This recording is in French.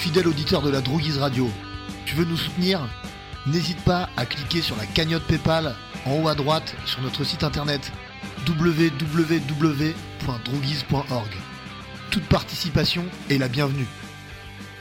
fidèle auditeur de la Droguise Radio. Tu veux nous soutenir ? N'hésite pas à cliquer sur la cagnotte PayPal en haut à droite sur notre site internet www.droguise.org. Toute participation est la bienvenue.